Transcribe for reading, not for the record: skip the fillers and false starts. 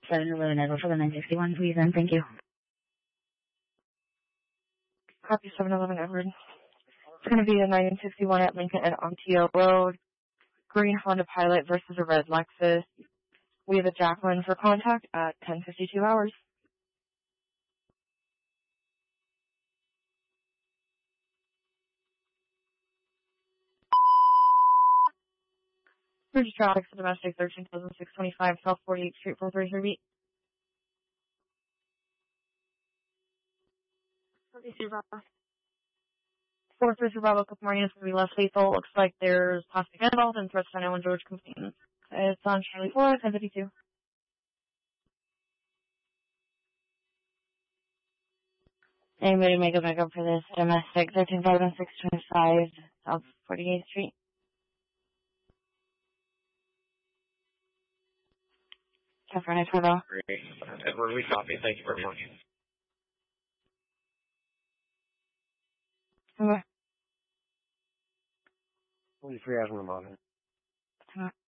711 Edward for the 961, please, and thank you. Copy 711 Edward. It's going to be a 961 at Lincoln and Ontio Road. Green Honda Pilot versus a red Lexus. We have a Jacqueline for contact at 10:52 hours. Bridge traffic for domestic 13,625 South 48th Street 433 Bravo. 433 Bravo, couple more units will be less lethal. Looks like there's plastic involved and threats to anyone George complains. It's on Charlie 4, 10:52. Anybody make a backup for this domestic 13,625 South 48th Street? California 12. Edward, we copy. Thank you very much. Okay. 43 hours in the morning.